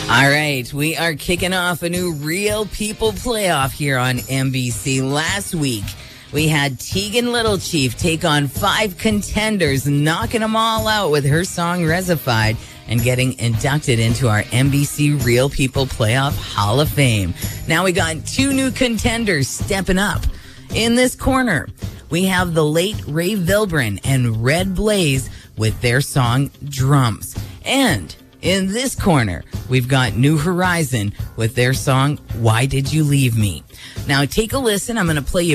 All right, we are kicking off a new Real People playoff here on NBC. Last week, we had Tegan Little Chief take on 5 contenders, knocking them all out with her song Resified and getting inducted into our NBC Real People Playoff Hall of Fame. Now we got 2 new contenders stepping up. In this corner, we have the late Ray Vilbrin and Red Blaze with their song Drums. And in this corner, we've got New Horizon with their song Why Did You Leave Me? Now take a listen. I'm going to play you